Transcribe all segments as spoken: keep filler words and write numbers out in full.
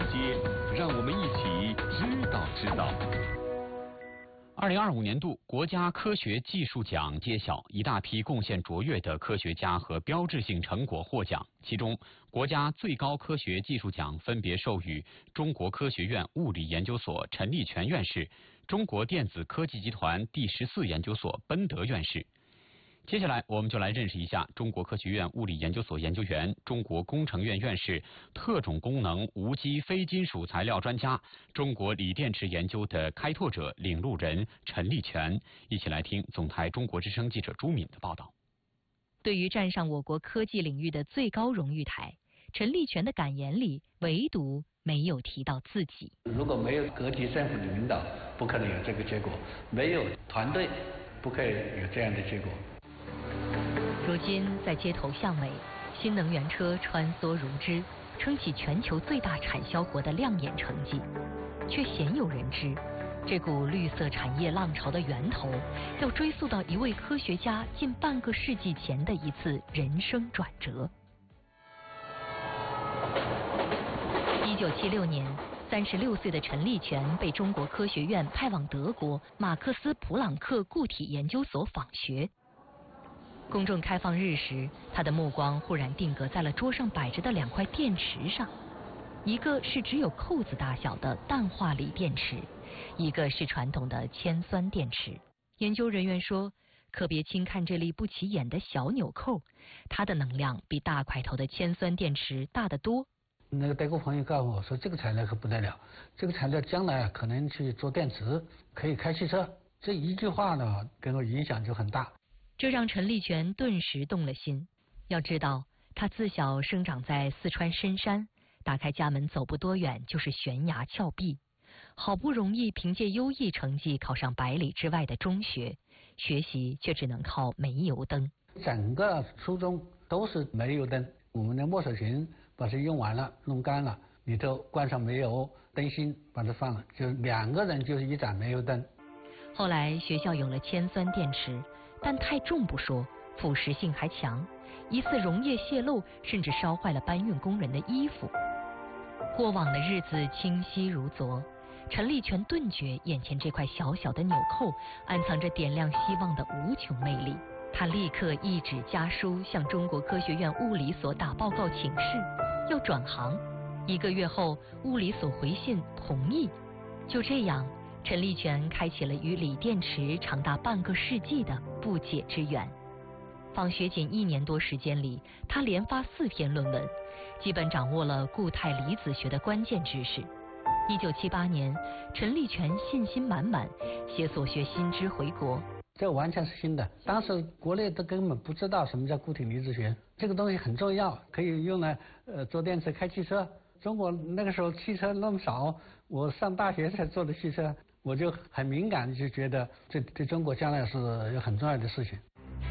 些，让我们一起知道知道。二零二五年度国家科学技术奖揭晓，一大批贡献卓越的科学家和标志性成果获奖。其中，国家最高科学技术奖分别授予中国科学院物理研究所陈立全院士、中国电子科技集团第十四研究所奔德院士。接下来，我们就来认识一下中国科学院物理研究所研究员、中国工程院院士、特种功能无机非金属材料专家、中国锂电池研究的开拓者、领路人陈立全。一起来听总台中国之声记者朱敏的报道。 对于站上我国科技领域的最高荣誉台，陈立全的感言里唯独没有提到自己。 如果没有各级政府的领导，不可能有这个结果；没有团队，不可以有这样的结果。 如今在街头巷尾，新能源车穿梭如织，撑起全球最大产销国的亮眼成绩，却鲜有人知，这股绿色产业浪潮的源头，要追溯到一位科学家近半个世纪前的一次人生转折。一九七六年，三十六岁的陈立全被中国科学院派往德国马克思普朗克固体研究所访学。公众开放日时，他的目光忽然定格在了桌上摆着的两块电池上，一个是只有扣子大小的氮化锂电池，一个是传统的铅酸电池。研究人员说，可别轻看这粒不起眼的小纽扣，它的能量比大块头的铅酸电池大得多。 那个德国朋友告诉我说，这个材料可不得了，这个材料将来可能去做电池，可以开汽车。这一句话呢，给我影响就很大。 这让陈立全顿时动了心。要知道，他自小生长在四川深山，打开家门走不多远就是悬崖峭壁，好不容易凭借优异成绩考上百里之外的中学，学习却只能靠煤油灯。 整个初中都是煤油灯，我们的墨水瓶把它用完了，弄干了，里头灌上煤油，灯芯把它放了，就两个人就是一盏煤油灯。 后来学校有了铅酸电池，但太重不说，腐蚀性还强，一次溶液泄漏，甚至烧坏了搬运工人的衣服。过往的日子清晰如昨，陈立全顿觉眼前这块小小的纽扣暗藏着点亮希望的无穷魅力。他立刻一纸家书向中国科学院物理所打报告请示，要转行。一个月后，物理所回信同意。就这样，陈立全开启了与锂电池长达半个世纪的不解之缘。访学仅一年多时间里，他连发四篇论文，基本掌握了固态离子学的关键知识。一九七八年，陈立全信心满满，携所学新知回国。 这完全是新的，当时国内都根本不知道什么叫固体离子学，这个东西很重要，可以用来呃做电池、开汽车。中国那个时候汽车那么少，我上大学才做的汽车，我就很敏感，就觉得这对中国将来是有很重要的事情。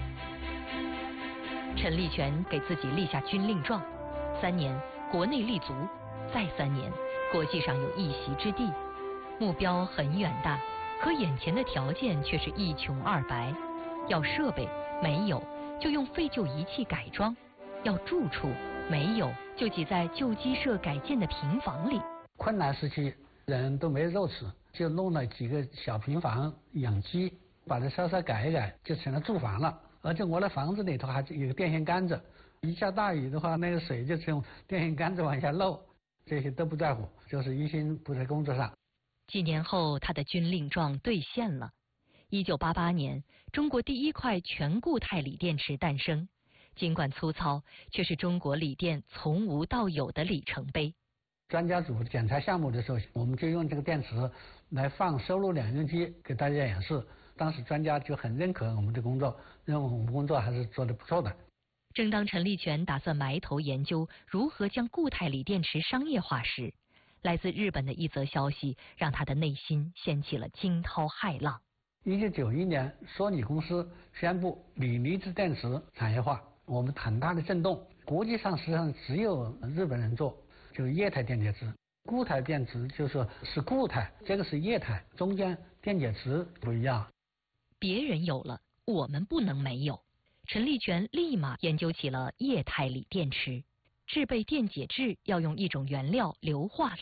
陈立全给自己立下军令状：三年国内立足，再三年国际上有一席之地。目标很远大，可眼前的条件却是一穷二白。要设备没有，就用废旧仪器改装；要住处没有，就挤在旧鸡舍改建的平房里。 困难时期，人都没肉吃，就弄了几个小平房养鸡，把它稍稍改一改，就成了住房了。而且我的房子里头还有个电线杆子，一下大雨的话，那个水就从电线杆子往下漏。这些都不在乎，就是一心不在工作上。 几年后，他的军令状兑现了。一九八八年，中国第一块全固态锂电池诞生。尽管粗糙，却是中国锂电从无到有的里程碑。 专家组检查项目的时候，我们就用这个电池来放收录两用机给大家演示。当时专家就很认可我们的工作，认为我们工作还是做得不错的。 正当陈立全打算埋头研究如何将固态锂电池商业化时，来自日本的一则消息让他的内心掀起了惊涛骇浪。 一九九一年，索尼公司宣布锂离子电池产业化，我们很大的震动。国际上实际上只有日本人做，就是液态电解质。固态电池就是说是固态，这个是液态，中间电解质不一样。 别人有了，我们不能没有。陈立全立马研究起了液态锂电池。制备电解质要用一种原料硫化锂，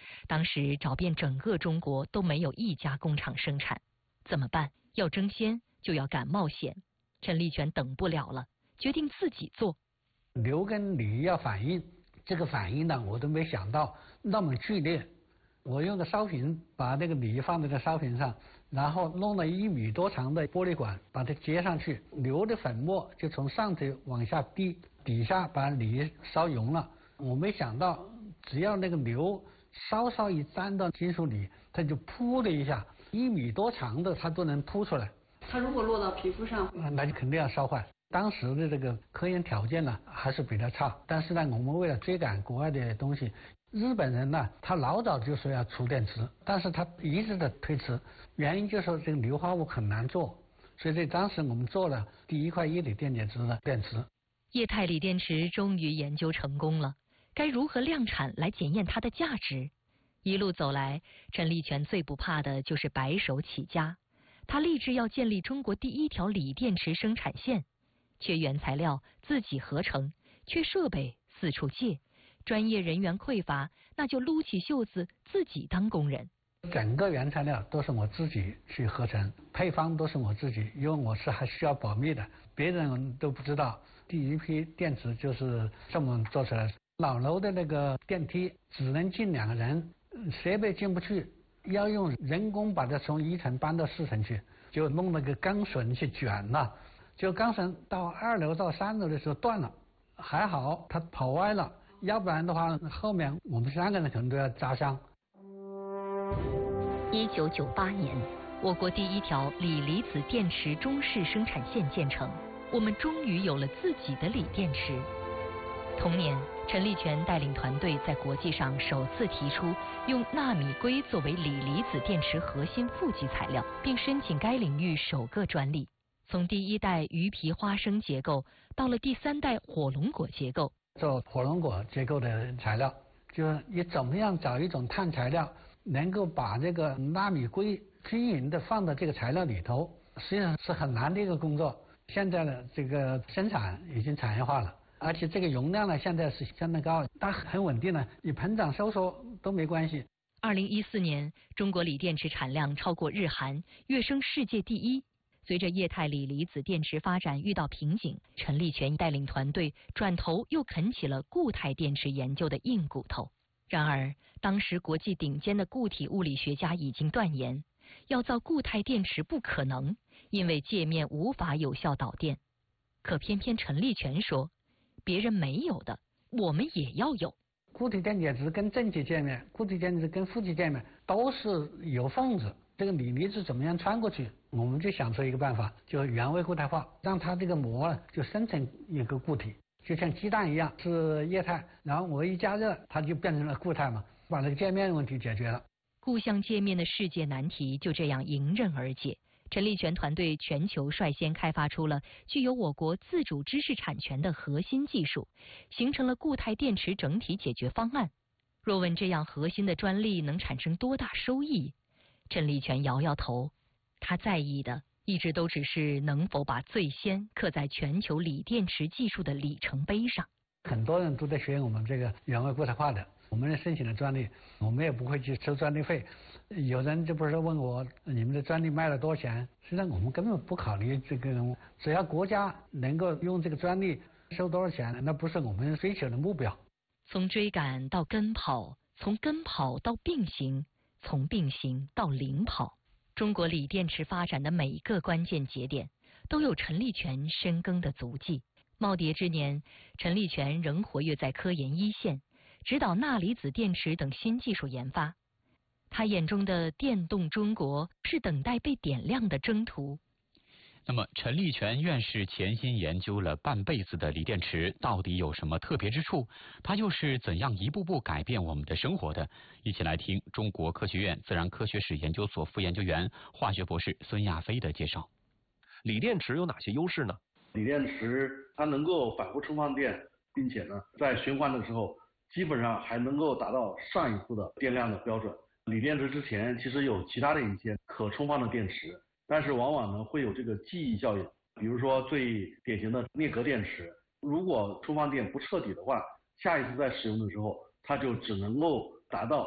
当时找遍整个中国都没有一家工厂生产，怎么办？要争先就要敢冒险。陈立全等不了了，决定自己做。 硫跟锂要反应，这个反应呢，我都没想到那么剧烈。我用个烧瓶把那个锂放在这个烧瓶上，然后弄了一米多长的玻璃管把它接上去，硫的粉末就从上头往下滴，底下把锂烧融了。我没想到，只要那个硫稍稍一沾到金属锂，它就噗的一下，一米多长的它都能噗出来。 它如果落到皮肤上， 那就肯定要烧坏。当时的这个科研条件呢还是比较差，但是呢，我们为了追赶国外的东西，日本人呢他老早就说要出电池，但是他一直在推迟，原因就是说这个硫化物很难做，所以在当时我们做了第一块液体电解质的电池。 液态锂电池终于研究成功了，该如何量产来检验它的价值？一路走来，陈立全最不怕的就是白手起家，他立志要建立中国第一条锂电池生产线。缺原材料自己合成，缺设备四处借，专业人员匮乏，那就撸起袖子自己当工人。 整个原材料都是我自己去合成，配方都是我自己，因为我是还需要保密的，别人都不知道。第一批电池就是这么做出来。老楼的那个电梯只能进两个人，设备进不去，要用人工把它从一层搬到四层去，就弄那个钢绳去卷了。就钢绳到二楼到三楼的时候断了，还好它跑歪了，要不然的话后面我们三个人可能都要扎伤。 一九九八年，我国第一条锂离子电池中式生产线建成，我们终于有了自己的锂电池。同年，陈立全带领团队在国际上首次提出用纳米硅作为锂离子电池核心负极材料，并申请该领域首个专利。从第一代鱼皮花生结构到了第三代火龙果结构， 做火龙果结构的材料，就是你怎么样找一种碳材料，能够把这个纳米硅均匀的放到这个材料里头，实际上是很难的一个工作。现在的这个生产已经产业化了，而且这个容量呢现在是相当高，它很稳定了，你膨胀收缩都没关系。 二零一四年，中国锂电池产量超过日韩，跃升世界第一。随着液态锂离子电池发展遇到瓶颈，陈立全带领团队转头又啃起了固态电池研究的硬骨头。然而，当时国际顶尖的固体物理学家已经断言，要造固态电池不可能，因为界面无法有效导电。可偏偏陈立全说，别人没有的，我们也要有。 固体电解质跟正极界面，固体电解质跟负极界面都是有缝子，这个锂离子怎么样穿过去？我们就想出一个办法，就原位固态化，让它这个膜就生成一个固体，就像鸡蛋一样是液态，然后我一加热，它就变成了固态嘛，把那个界面问题解决了。 固相界面的世界难题就这样迎刃而解。陈立全团队全球率先开发出了具有我国自主知识产权的核心技术，形成了固态电池整体解决方案。若问这样核心的专利能产生多大收益，陈立全摇摇头，他在意的一直都只是能否把最先刻在全球锂电池技术的里程碑上。 很多人都在学我们这个原位固态化的，我们申请了专利，我们也不会去收专利费。有人就不是问我你们的专利卖了多少钱，实际上我们根本不考虑这个，只要国家能够用这个专利收多少钱，那不是我们追求的目标。 从追赶到跟跑，从跟跑到并行，从并行到领跑，中国锂电池发展的每一个关键节点都有陈立全深耕的足迹。耄耋之年，陈立全仍活跃在科研一线，指导钠离子电池等新技术研发。他眼中的电动中国是等待被点亮的征途。 那么，陈立全院士潜心研究了半辈子的锂电池到底有什么特别之处？他又是怎样一步步改变我们的生活的？一起来听中国科学院自然科学史研究所副研究员、化学博士孙亚飞的介绍。 锂电池有哪些优势呢？ 锂电池它能够反复充放电，并且呢，在循环的时候，基本上还能够达到上一次的电量的标准。锂电池之前其实有其他的一些可充放的电池，但是往往呢会有这个记忆效应。比如说最典型的镍镉电池，如果充放电不彻底的话，下一次再使用的时候，它就只能够达到